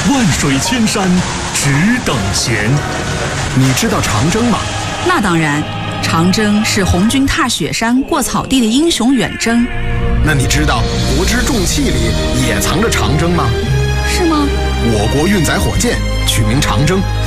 万水千山只等闲。你知道长征吗？ 那当然，长征是红军踏雪山过草地的英雄远征。 那你知道国之重器里也藏着长征吗？ 是吗？ 我国运载火箭取名长征，